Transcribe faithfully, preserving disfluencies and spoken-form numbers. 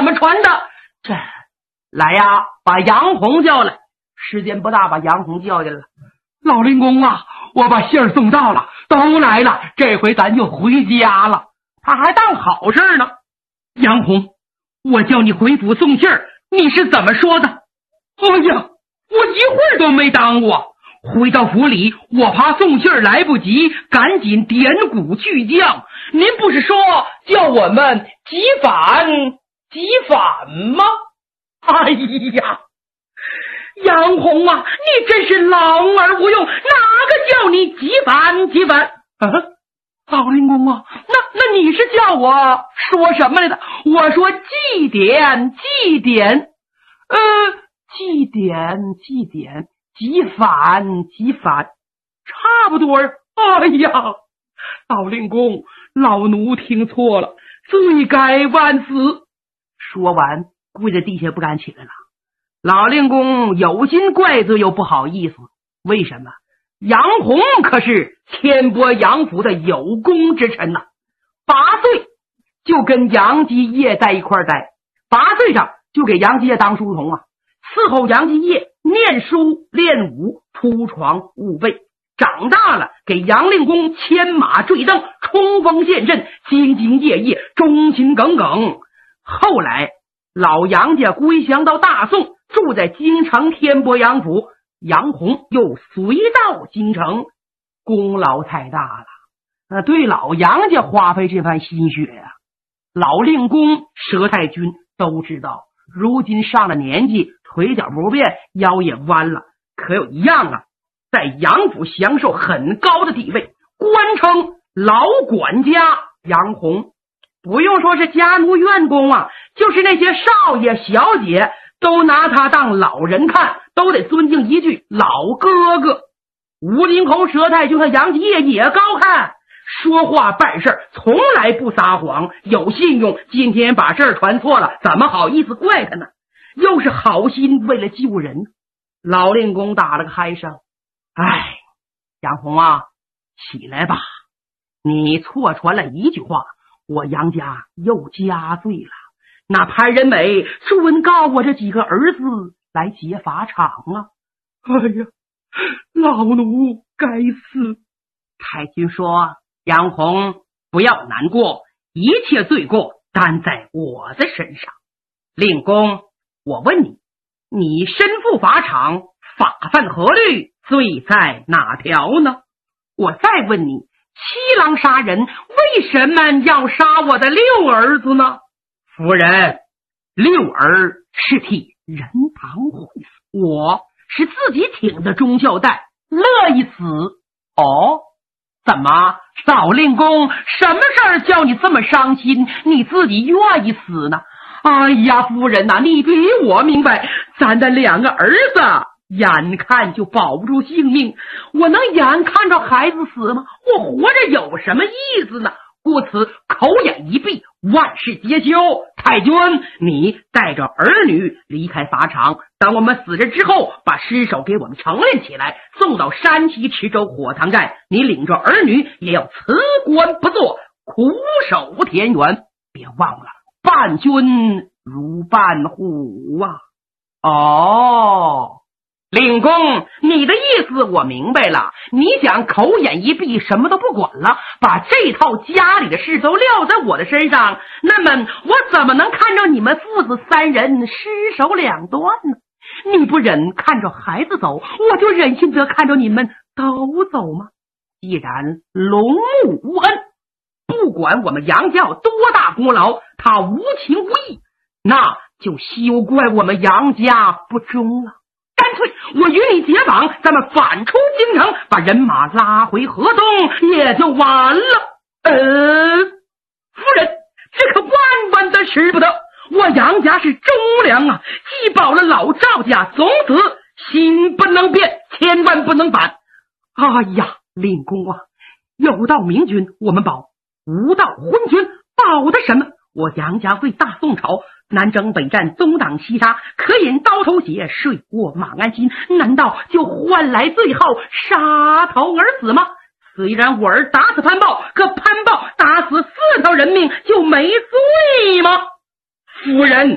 么传的？这来呀，把杨红叫来。时间不大，把杨红叫进来了。老令公啊，我把信儿送到了，都来了，这回咱就回家了。他还当好事呢。杨红，我叫你回府送信儿，你是怎么说的？哎呀，我一会儿都没耽误。回到府里，我怕送信儿来不及，赶紧点鼓巨将。您不是说叫我们急反急反吗？哎呀，杨红啊，你真是老而无用，哪个叫你急反急反？啊，老令公啊，那那你是叫我说什么来的？我说祭典祭典，呃，祭典祭典，急反急反，差不多。哎呀，老令公，老奴听错了，罪该万死。说完，跪在地下不敢起来了。老令公有心怪罪又不好意思，为什么？杨红可是天波杨府的有功之臣呐、啊，八岁就跟杨继业在一块待，八岁上就给杨继业当书童啊，伺候杨继业念书练武铺床务备，长大了给杨令公牵马坠镫冲锋陷阵，兢兢业业忠心耿耿。后来老杨家归降到大宋，住在京城天波杨府，杨红又随到京城，功劳太大了，那对老杨家花费这番心血呀、啊。老令公佘太君都知道，如今上了年纪，腿脚不便，腰也弯了，可有一样啊，在杨府享受很高的地位，官称老管家。杨红不用说是家奴院工啊，就是那些少爷小姐都拿他当老人看，都得尊敬一句老哥哥。吴林侯佘太君和杨继业也高看，说话办事从来不撒谎，有信用。今天把事儿传错了，怎么好意思怪他呢？又是好心为了救人。老令公打了个嗨声，哎，杨红啊，起来吧，你错传了一句话，我杨家又加罪了。那潘仁美准告我这几个儿子来劫法场啊！哎呀，老奴该死。太君说，杨红不要难过，一切罪过担在我的身上。令公，我问你，你身负法场，法犯何律，罪在哪条呢？我再问你，七郎杀人，为什么要杀我的六儿子呢？夫人，六儿是替人堂会死，我是自己挺着忠孝带，乐意死。哦，怎么，老令公，什么事儿叫你这么伤心，你自己愿意死呢？哎呀，夫人呐、啊，你比我明白，咱的两个儿子眼看就保不住性命，我能眼看着孩子死吗？我活着有什么意思呢？故此口眼一闭，万事皆休。太君，你带着儿女离开法场，等我们死了之后，把尸首给我们承认起来，送到山西池州火塘寨。你领着儿女也要辞官不做，苦守田园。别忘了，伴君如伴虎啊！哦，令公，你的意思我明白了，你想口眼一闭，什么都不管了，把这套家里的事都撂在我的身上，那么我怎么能看着你们父子三人尸首两断呢？你不忍看着孩子走，我就忍心得看着你们都走吗？既然龙木无恩，不管我们杨家有多大功劳，他无情无义，那就休怪我们杨家不忠了。干脆我与你结党，咱们反出京城，把人马拉回河东，也就完了。呃，夫人，这可万万的使不得，我杨家是忠良啊，既保了老赵家，从此心不能变，千万不能反。哎呀，令公啊，有道明君我们保，无道昏君保的什么？我杨家为大宋朝南征北战，东挡西杀，可饮刀头血，睡过马鞍心，难道就换来最后杀头而死吗？虽然我儿打死潘豹，可潘豹打死四条人命就没罪吗？夫人，